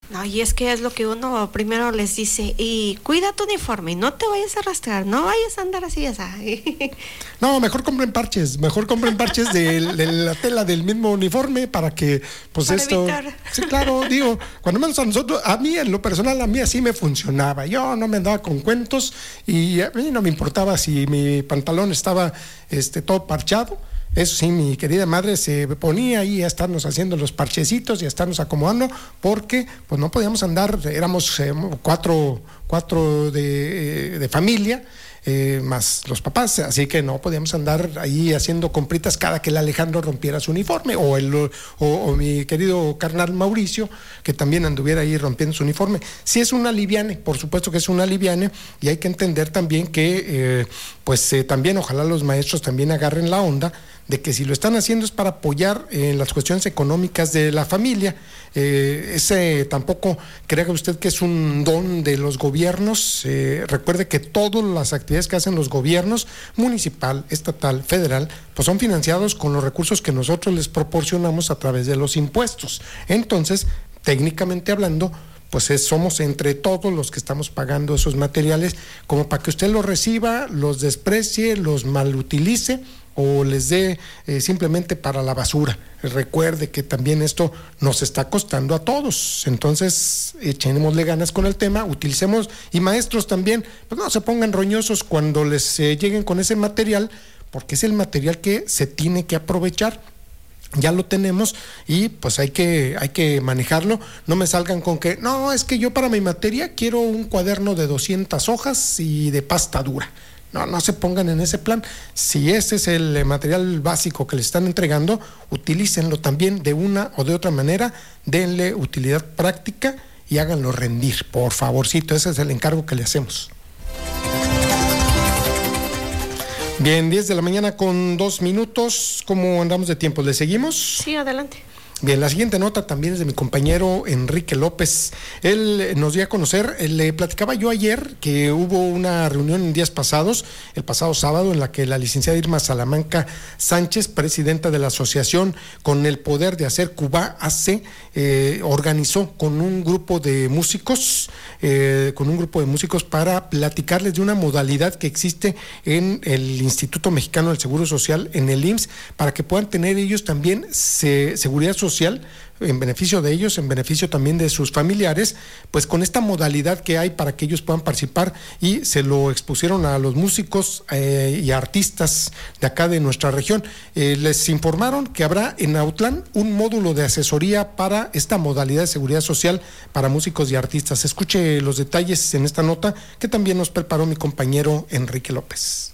No, y es que es lo que uno primero les dice, y cuida tu uniforme, y no te vayas a arrastrar, no vayas a andar así, esa. No, mejor compren parches de la tela del mismo uniforme para que, pues para esto... Evitar. Sí, claro, digo, cuando menos a mí en lo personal, a mí así me funcionaba. Yo no me andaba con cuentos y a mí no me importaba si mi pantalón estaba todo parchado. Eso sí, mi querida madre se ponía ahí a estarnos haciendo los parchecitos y a estarnos acomodando, porque pues no podíamos andar, éramos cuatro de familia, más los papás, así que no podíamos andar ahí haciendo compritas cada que el Alejandro rompiera su uniforme, o mi querido carnal Mauricio, que también anduviera ahí rompiendo su uniforme. Sí es una liviane, por supuesto que es una liviane, y hay que entender también que también ojalá los maestros también agarren la onda de que si lo están haciendo es para apoyar en las cuestiones económicas de la familia. Ese tampoco crea usted que es un don de los gobiernos. Recuerde que todas las actividades que hacen los gobiernos, municipal, estatal, federal, pues son financiados con los recursos que nosotros les proporcionamos a través de los impuestos. Entonces, técnicamente hablando, pues somos entre todos los que estamos pagando esos materiales, como para que usted los reciba, los desprecie, los malutilice o les dé simplemente para la basura. Recuerde que también esto nos está costando a todos, entonces echémosle ganas con el tema, utilicemos, y maestros también, pues no se pongan roñosos cuando les lleguen con ese material, porque es el material que se tiene que aprovechar. Ya lo tenemos y pues hay que manejarlo. No me salgan con que, no, es que yo para mi materia quiero un cuaderno de 200 hojas y de pasta dura. No se pongan en ese plan. Si ese es el material básico que les están entregando, utilícenlo también de una o de otra manera, denle utilidad práctica y háganlo rendir, por favorcito. Ese es el encargo que le hacemos. Bien, 10 de la mañana con 2 minutos. ¿Cómo andamos de tiempo? ¿Le seguimos? Sí, adelante. Bien, la siguiente nota también es de mi compañero Enrique López. Él nos dio a conocer, le platicaba yo ayer que hubo una reunión en días pasados, el pasado sábado, en la que la licenciada Irma Salamanca Sánchez, presidenta de la asociación Con el Poder de Hacer Cuba AC, organizó con un grupo de músicos, para platicarles de una modalidad que existe en el Instituto Mexicano del Seguro Social, en el IMSS, para que puedan tener ellos también seguridad social en beneficio de ellos, en beneficio también de sus familiares, pues con esta modalidad que hay para que ellos puedan participar, y se lo expusieron a los músicos y artistas de acá de nuestra región. Les informaron que habrá en Autlán un módulo de asesoría para esta modalidad de seguridad social para músicos y artistas. Escuche los detalles en esta nota que también nos preparó mi compañero Enrique López.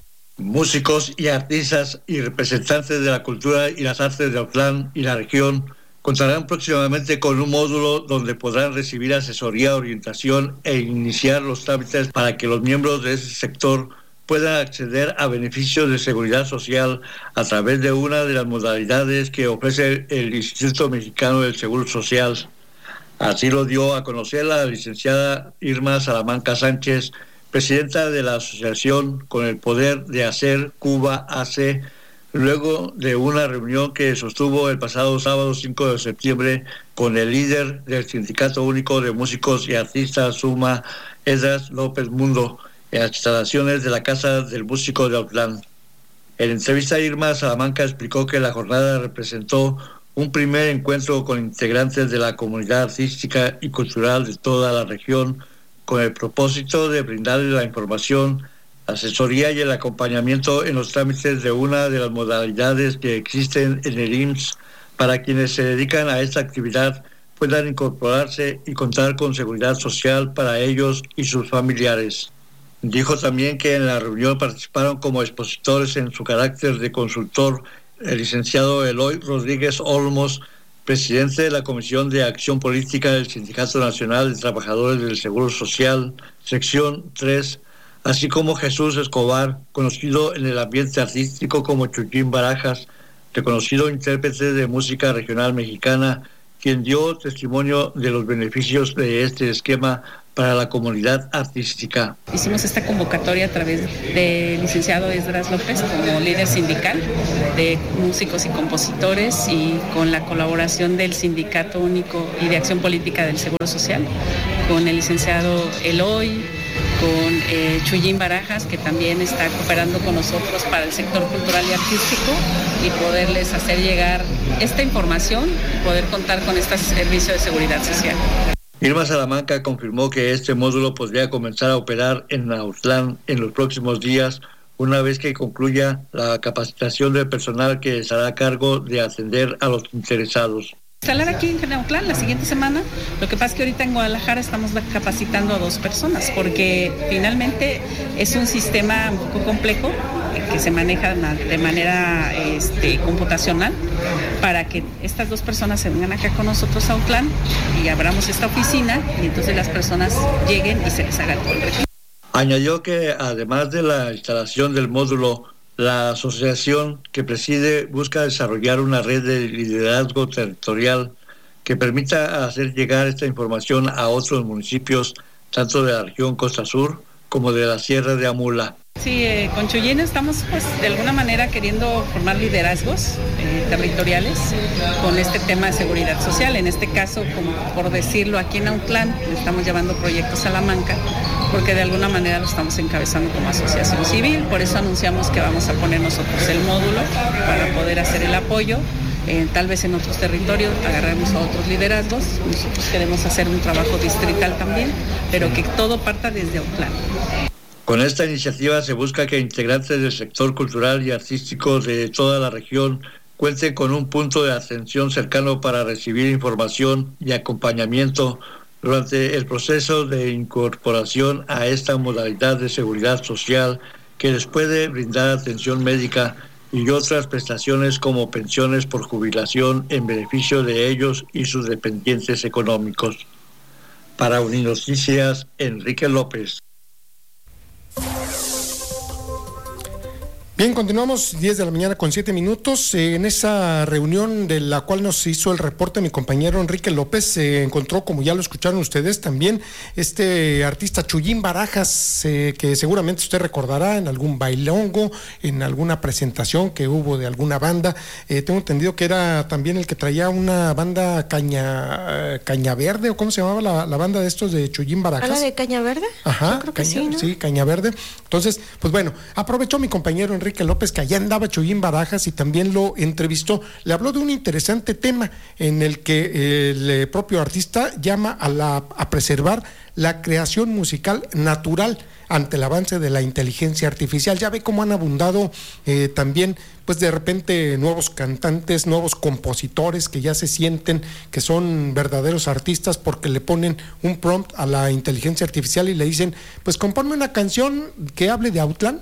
Músicos y artistas y representantes de la cultura y las artes de Autlán y la región contarán próximamente con un módulo donde podrán recibir asesoría, orientación e iniciar los trámites para que los miembros de ese sector puedan acceder a beneficios de seguridad social a través de una de las modalidades que ofrece el Instituto Mexicano del Seguro Social. Así lo dio a conocer la licenciada Irma Salamanca Sánchez, presidenta de la asociación Con el Poder de Hacer Cuba AC, luego de una reunión que sostuvo el pasado sábado 5 de septiembre con el líder del Sindicato Único de Músicos y Artistas SUMA, Esdras López Mundo, en las instalaciones de la Casa del Músico de Autlán. En entrevista, Irma Salamanca explicó que la jornada representó un primer encuentro con integrantes de la comunidad artística y cultural de toda la región, con el propósito de brindarles la información, asesoría y el acompañamiento en los trámites de una de las modalidades que existen en el IMSS para quienes se dedican a esta actividad puedan incorporarse y contar con seguridad social para ellos y sus familiares. Dijo también que en la reunión participaron como expositores en su carácter de consultor el licenciado Eloy Rodríguez Olmos, presidente de la Comisión de Acción Política del Sindicato Nacional de Trabajadores del Seguro Social, sección 3, así como Jesús Escobar, conocido en el ambiente artístico como Chuchín Barajas, reconocido intérprete de música regional mexicana, quien dio testimonio de los beneficios de este esquema para la comunidad artística. Hicimos esta convocatoria a través del licenciado Esdras López como líder sindical de músicos y compositores y con la colaboración del Sindicato Único y de Acción Política del Seguro Social, con el licenciado Eloy, con Chuyín Barajas, que también está cooperando con nosotros para el sector cultural y artístico, y poderles hacer llegar esta información y poder contar con este servicio de seguridad social. Irma Salamanca confirmó que este módulo podría comenzar a operar en Autlán en los próximos días, una vez que concluya la capacitación del personal que estará a cargo de atender a los interesados. Instalar aquí en Autlán la siguiente semana. Lo que pasa es que ahorita en Guadalajara estamos capacitando a 2 personas porque finalmente es un sistema un poco complejo que se maneja de manera computacional para que estas 2 personas se vengan acá con nosotros a Autlán y abramos esta oficina y entonces las personas lleguen y se les haga todo el registro. Añadió que además de la instalación del módulo, la asociación que preside busca desarrollar una red de liderazgo territorial que permita hacer llegar esta información a otros municipios, tanto de la región Costa Sur como de la Sierra de Amula. Sí, con Chuyín estamos de alguna manera queriendo formar liderazgos territoriales con este tema de seguridad social. En este caso, como por decirlo, aquí en Autlán estamos llevando Proyecto Salamanca porque de alguna manera lo estamos encabezando como asociación civil. Por eso anunciamos que vamos a poner nosotros el módulo para poder hacer el apoyo. Tal vez en otros territorios agarremos a otros liderazgos. Nosotros queremos hacer un trabajo distrital también, pero que todo parta desde Autlán. Con esta iniciativa se busca que integrantes del sector cultural y artístico de toda la región cuenten con un punto de atención cercano para recibir información y acompañamiento durante el proceso de incorporación a esta modalidad de seguridad social que les puede brindar atención médica y otras prestaciones como pensiones por jubilación en beneficio de ellos y sus dependientes económicos. Para Uninoticias, Enrique López. Bien, continuamos 10 de la mañana con 7 minutos. En esa reunión de la cual nos hizo el reporte mi compañero Enrique López, se encontró, como ya lo escucharon ustedes, también este artista Chuyín Barajas, que seguramente usted recordará en algún bailongo, en alguna presentación que hubo de alguna banda. Tengo entendido que era también el que traía una banda Caña Verde, o ¿cómo se llamaba la banda de estos de Chuyín Barajas? ¿La de Caña Verde? Ajá, yo creo que sí, ¿no? Sí, Caña Verde. Entonces, pues bueno, aprovechó mi compañero Enrique López que allá andaba Chuyín Barajas y también lo entrevistó. Le habló de un interesante tema en el que el propio artista llama a preservar la creación musical natural ante el avance de la inteligencia artificial. Ya ve cómo han abundado también, pues de repente, nuevos cantantes, nuevos compositores que ya se sienten que son verdaderos artistas porque le ponen un prompt a la inteligencia artificial y le dicen, pues compónme una canción que hable de Autlán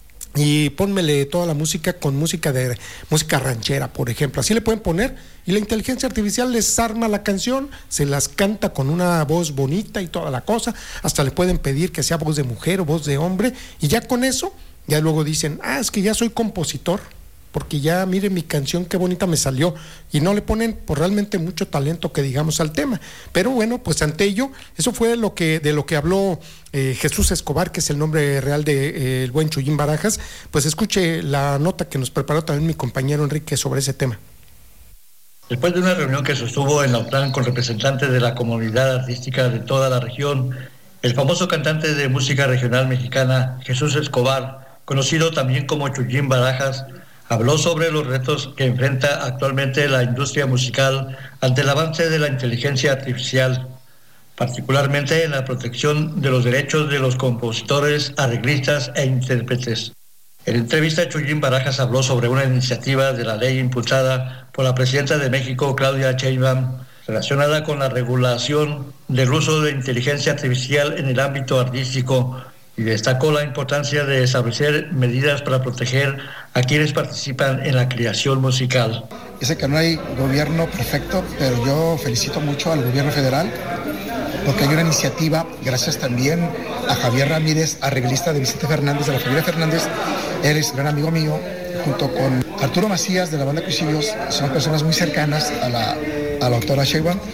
y pónmele toda la música con música ranchera, por ejemplo. Así le pueden poner y la inteligencia artificial les arma la canción, se las canta con una voz bonita y toda la cosa. Hasta le pueden pedir que sea voz de mujer o voz de hombre y ya con eso, ya luego dicen, es que ya soy compositor, porque ya mire mi canción qué bonita me salió, y no le ponen por realmente mucho talento que digamos al tema. Pero bueno, pues ante ello, eso fue de lo que habló Jesús Escobar, que es el nombre real de el buen Chuyín Barajas. Pues escuche la nota que nos preparó también mi compañero Enrique sobre ese tema. Después de una reunión que sostuvo en Autlán con representantes de la comunidad artística de toda la región, el famoso cantante de música regional mexicana Jesús Escobar, conocido también como Chuyín Barajas, habló sobre los retos que enfrenta actualmente la industria musical ante el avance de la inteligencia artificial, particularmente en la protección de los derechos de los compositores, arreglistas e intérpretes. En entrevista, Chuyín Barajas habló sobre una iniciativa de la ley impulsada por la presidenta de México, Claudia Sheinbaum, relacionada con la regulación del uso de inteligencia artificial en el ámbito artístico, y destacó la importancia de establecer medidas para proteger a quienes participan en la creación musical. Yo sé que no hay gobierno perfecto, pero yo felicito mucho al gobierno federal porque hay una iniciativa, gracias también a Javier Ramírez, arreglista de Vicente Fernández, de la familia Fernández. Él es gran amigo mío, junto con Arturo Macías de la banda Cuchillos, son personas muy cercanas a la doctora Sheinbaum.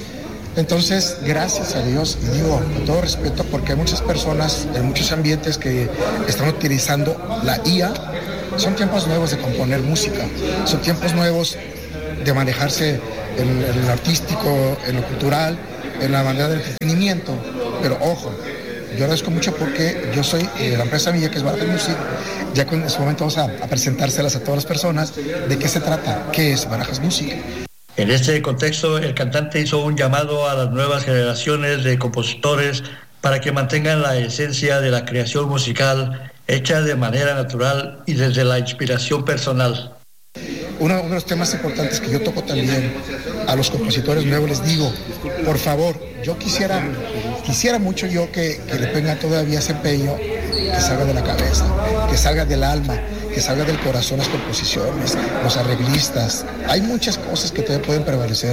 Entonces, gracias a Dios, y digo con todo respeto, porque hay muchas personas en muchos ambientes que están utilizando la IA. Son tiempos nuevos de componer música, son tiempos nuevos de manejarse en lo artístico, en lo cultural, en la manera del entretenimiento. Pero ojo, yo agradezco mucho porque yo soy la empresa mía, que es Barajas Music. Ya en su momento vamos a presentárselas a todas las personas. ¿De qué se trata? ¿Qué es Barajas Music? En este contexto, el cantante hizo un llamado a las nuevas generaciones de compositores para que mantengan la esencia de la creación musical hecha de manera natural y desde la inspiración personal. Uno de los temas importantes que yo toco también a los compositores nuevos, les digo, por favor, yo quisiera mucho yo que le pongan todavía ese empeño, que salga de la cabeza, que salga del alma, que salga del corazón las composiciones, los arreglistas. Hay muchas cosas que todavía pueden prevalecer.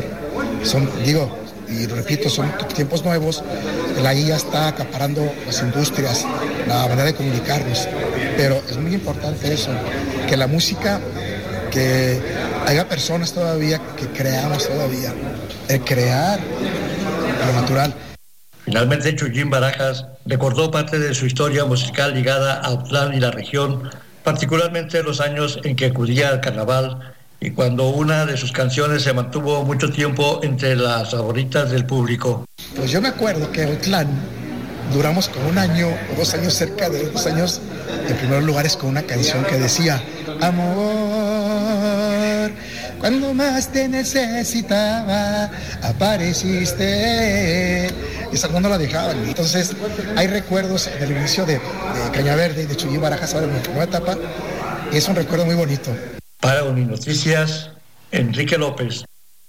Y repito, son tiempos nuevos. La IA está acaparando las industrias, la manera de comunicarnos. Pero es muy importante eso, que la música, que haya personas todavía que creamos todavía, crear lo natural. Finalmente, Chuyín Barajas recordó parte de su historia musical ligada a Autlán y la región, particularmente los años en que acudía al carnaval y cuando una de sus canciones se mantuvo mucho tiempo entre las favoritas del público. Pues yo me acuerdo que Autlán duramos como 1 año o 2 años, cerca de 2 años, en primeros lugares con una canción que decía: amor, cuando más te necesitaba, apareciste. Y esa no la dejaban. Entonces, hay recuerdos del inicio de Caña Verde y de Chuyín Barajas, ahora en mi primera etapa, y es un recuerdo muy bonito. Para Uninoticias, Enrique López.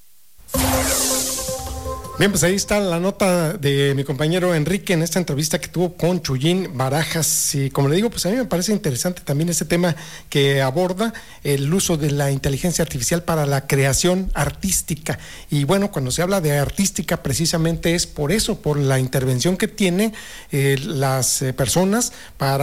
Bien, pues ahí está la nota de mi compañero Enrique en esta entrevista que tuvo con Chuyín Barajas. Y como le digo, pues a mí me parece interesante también ese tema que aborda el uso de la inteligencia artificial para la creación artística. Y bueno, cuando se habla de artística, precisamente es por eso, por la intervención que tienen las personas para